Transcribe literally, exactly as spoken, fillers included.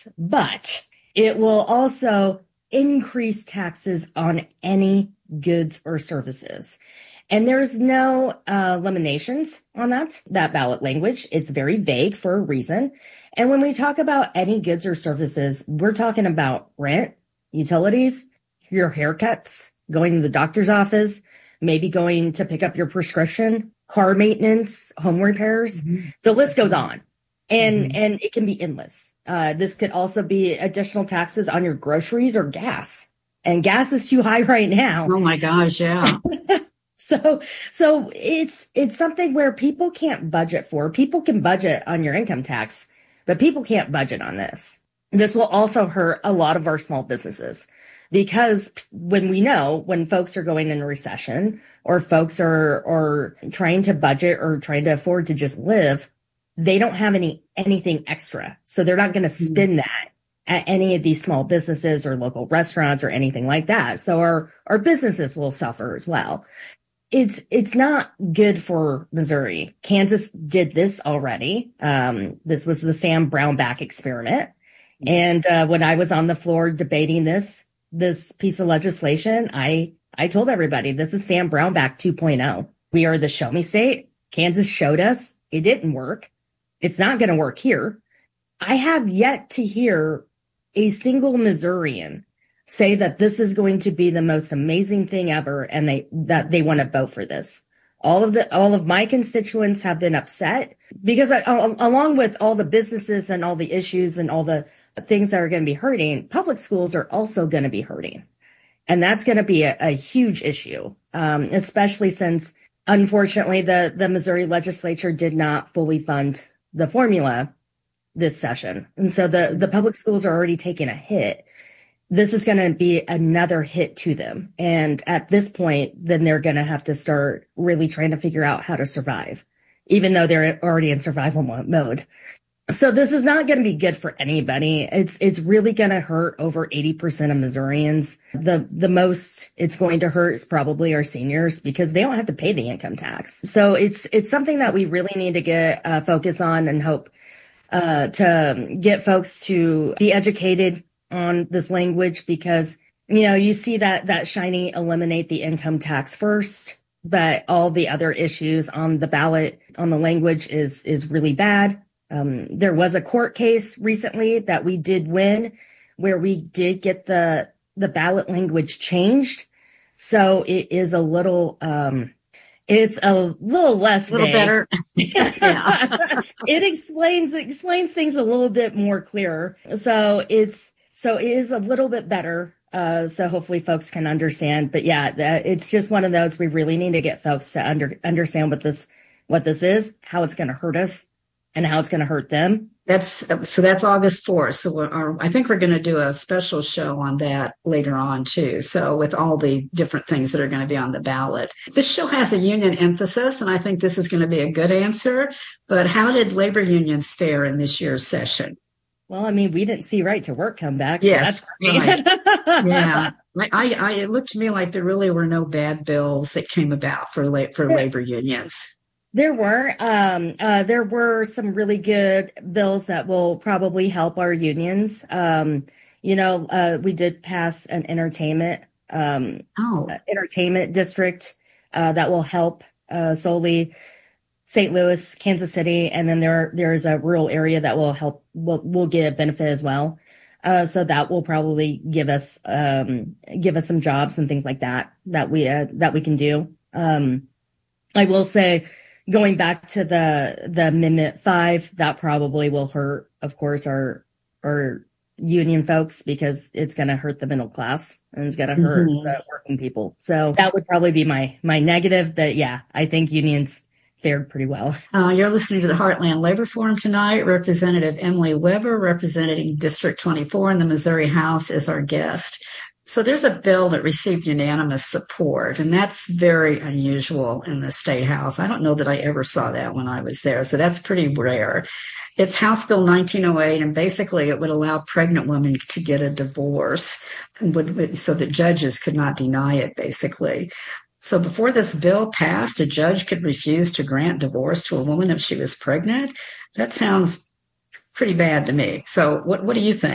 tax, but it will also increase taxes on any goods or services. And there's no uh, limitations on that, that ballot language. It's very vague for a reason. And when we talk about any goods or services, we're talking about rent, utilities, your haircuts, going to the doctor's office, maybe going to pick up your prescription, car maintenance, home repairs. Mm-hmm. The list goes on. And, mm-hmm. and it can be endless. Uh, this could also be additional taxes on your groceries or gas. And gas is too high right now. Oh my gosh, yeah. So, so it's, it's something where people can't budget for. People can budget on your income tax, but people can't budget on this. This will also hurt a lot of our small businesses because when we know when folks are going into recession or folks are, are trying to budget or trying to afford to just live, they don't have any, anything extra. So they're not going to spend that at any of these small businesses or local restaurants or anything like that. So our, our businesses will suffer as well. It's, it's not good for Missouri. Kansas did this already. Um, this was the Sam Brownback experiment. And, uh, when I was on the floor debating this, this piece of legislation, I, I told everybody, this is Sam Brownback two point oh. We are the show me state. Kansas showed us it didn't work. It's not going to work here. I have yet to hear a single Missourian say that this is going to be the most amazing thing ever and they that they want to vote for this. All of the all of my constituents have been upset because I, along with all the businesses and all the issues and all the things that are going to be hurting, public schools are also going to be hurting. And that's going to be a, a huge issue, um, especially since, unfortunately, the, the Missouri legislature did not fully fund the formula this session. And so the, the public schools are already taking a hit. This is going to be another hit to them. And at this point, then they're going to have to start really trying to figure out how to survive, even though they're already in survival mode. So this is not going to be good for anybody. It's, it's really going to hurt over eighty percent of Missourians. The, the most it's going to hurt is probably our seniors because they don't have to pay the income tax. So it's, it's something that we really need to get uh, focus on and hope uh, to get folks to be educated on this language because, you know, you see that, that shiny eliminate the income tax first, but all the other issues on the ballot on the language is, is really bad. Um, there was a court case recently that we did win where we did get the, the ballot language changed. So it is a little, um, it's a little less a little vague. Better. It explains, it explains things a little bit more clearer. So it's, so it is a little bit better. Uh, so hopefully folks can understand, but yeah, that, it's just one of those, we really need to get folks to under, understand what this, what this is, how it's going to hurt us and how it's going to hurt them. That's, so that's August fourth. So our, I think we're going to do a special show on that later on too. So with all the different things that are going to be on the ballot, this show has a union emphasis, and I think this is going to be a good answer. But how did labor unions fare in this year's session? Well, I mean, we didn't see right to work come back. Yes. So right. Yeah. I, I, it looked to me like there really were no bad bills that came about for la- for there, labor unions. There were, um, uh, there were some really good bills that will probably help our unions. Um, you know, uh, we did pass an entertainment, um, oh. uh, entertainment district, uh, that will help, uh, solely Saint Louis, Kansas City, and then there there's a rural area that will help will will get a benefit as well. Uh, so that will probably give us um, give us some jobs and things like that that we uh, that we can do. Um, I will say, going back to the the Amendment five, that probably will hurt, of course, our our union folks because it's going to hurt the middle class and it's going to hurt mm-hmm. the working people. So that would probably be my my negative. But yeah, I think unions fared pretty well. Uh, you're listening to the Heartland Labor Forum tonight. Representative Emily Weber, representing District twenty-four in the Missouri House, is our guest. So there's a bill that received unanimous support, and that's very unusual in the State House. I don't know that I ever saw that when I was there, so that's pretty rare. It's House Bill nineteen oh eight, and basically it would allow pregnant women to get a divorce and would, so that judges could not deny it, basically. So before this bill passed, a judge could refuse to grant divorce to a woman if she was pregnant. That sounds pretty bad to me. So what, what do you think?